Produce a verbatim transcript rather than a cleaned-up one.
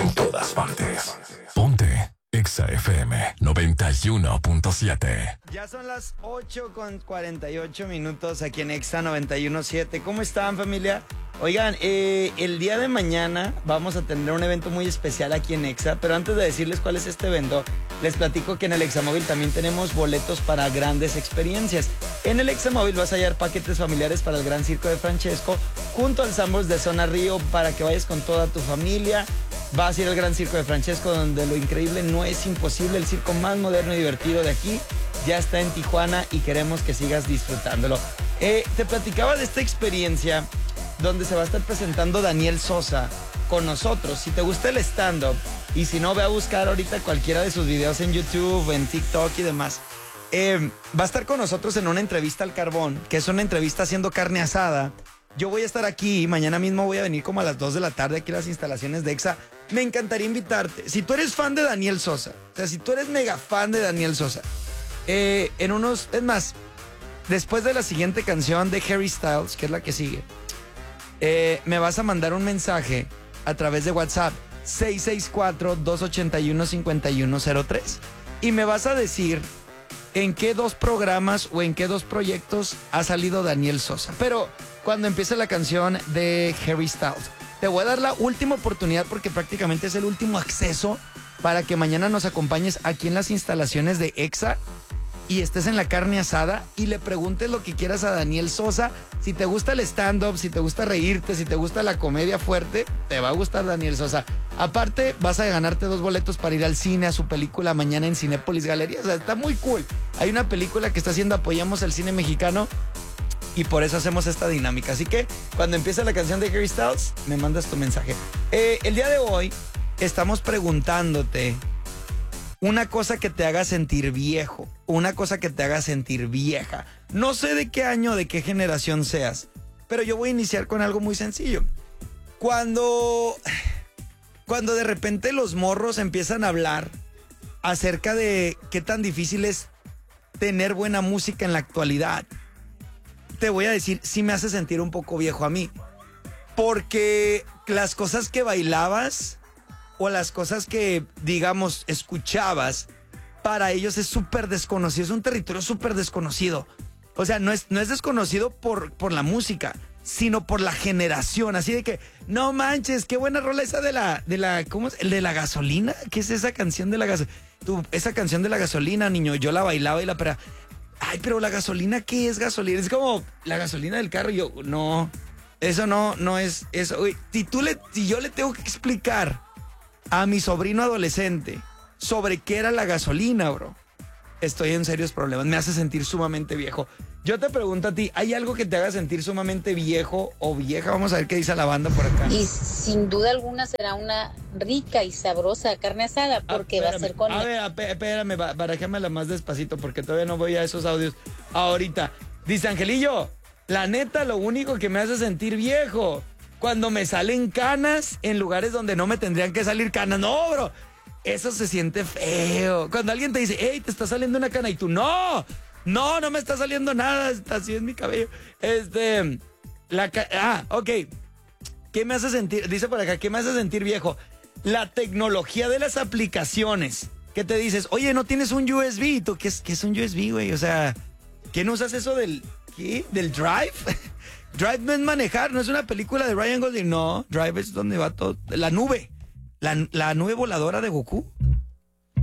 En todas partes. Ponte Exa F M noventa y uno punto siete. Ya son las ocho con cuarenta y ocho minutos aquí en Exa noventa y uno punto siete. ¿Cómo están, familia? Oigan, eh, el día de mañana vamos a tener un evento muy especial aquí en Exa, pero antes de decirles cuál es este evento, les platico que en el Examóvil también tenemos boletos para grandes experiencias. En el Examóvil vas a hallar paquetes familiares para el Gran Circo de Francesco, junto al Sambors de Zona Río, para que vayas con toda tu familia. Vas a ir al Gran Circo de Francesco, donde lo increíble no es imposible. El circo más moderno y divertido de aquí ya está en Tijuana y queremos que sigas disfrutándolo. Eh, te platicaba de esta experiencia donde se va a estar presentando Daniel Sosa con nosotros. Si te gusta el stand-up, y si no, ve a buscar ahorita cualquiera de sus videos en YouTube, en TikTok y demás. Eh, va a estar con nosotros en una entrevista al carbón, que es una entrevista haciendo carne asada. Yo voy a estar aquí, mañana mismo voy a venir como a las dos de la tarde aquí a las instalaciones de Exa. Me encantaría invitarte. Si tú eres fan de Daniel Sosa, o sea, si tú eres mega fan de Daniel Sosa, eh, en unos, es más, después de la siguiente canción de Harry Styles, que es la que sigue, eh, me vas a mandar un mensaje a través de WhatsApp seis seis cuatro, dos ocho uno, cinco uno cero tres y me vas a decir en qué dos programas o en qué dos proyectos ha salido Daniel Sosa. Pero cuando empiece la canción de Harry Styles, te voy a dar la última oportunidad porque prácticamente es el último acceso para que mañana nos acompañes aquí en las instalaciones de Exa y estés en la carne asada y le preguntes lo que quieras a Daniel Sosa. Si te gusta el stand-up, si te gusta reírte, si te gusta la comedia fuerte, te va a gustar Daniel Sosa. Aparte, vas a ganarte dos boletos para ir al cine, a su película mañana en Cinépolis Galería. O sea, está muy cool. Hay una película que está haciendo Apoyamos el Cine Mexicano y por eso hacemos esta dinámica. Así que cuando empiece la canción de Harry Styles, me mandas tu mensaje. Eh, el día de hoy estamos preguntándote una cosa que te haga sentir viejo, una cosa que te haga sentir vieja. No sé de qué año, de qué generación seas, pero yo voy a iniciar con algo muy sencillo. Cuando, cuando de repente los morros empiezan a hablar acerca de qué tan difícil es tener buena música en la actualidad, te voy a decir, sí me hace sentir un poco viejo a mí. Porque las cosas que bailabas o las cosas que, digamos, escuchabas, para ellos es súper desconocido, es un territorio súper desconocido. O sea, no es, no es desconocido por, por la música, sino por la generación. Así de que, no manches, qué buena rola esa de la, de la, ¿cómo es? ¿El de la gasolina? ¿Qué es esa canción de la gasolina? Esa canción de la gasolina, niño, yo la bailaba y la para. Ay, pero la gasolina, ¿qué es gasolina? Es como la gasolina del carro. Y yo, no, eso no, no es eso. Uy, si tú le, si yo le tengo que explicar a mi sobrino adolescente sobre qué era la gasolina, bro, estoy en serios problemas. Me hace sentir sumamente viejo. Yo te pregunto a ti, ¿hay algo que te haga sentir sumamente viejo o vieja? Vamos a ver qué dice la banda por acá. Y sin duda alguna será una rica y sabrosa carne asada porque ah, va a ser con... A ver, espérame, barajémela más despacito porque todavía no voy a esos audios ahorita. Dice Angelillo, la neta, lo único que me hace sentir viejo, cuando me salen canas en lugares donde no me tendrían que salir canas. No, bro, eso se siente feo. Cuando alguien te dice, hey, te está saliendo una cana y tú, no, no, no me está saliendo nada, así es mi cabello. Este, la ca ah, ok. ¿Qué me hace sentir? Dice por acá, ¿qué me hace sentir viejo? La tecnología de las aplicaciones. Que te dices, oye, ¿no tienes un U S B? ¿Tú qué es, qué es un U S B, güey? O sea, ¿qué no usas eso del, qué? ¿Del Drive? Drive no es manejar, no es una película de Ryan Gosling. No, Drive es donde va todo. La nube. La, la nube voladora de Goku.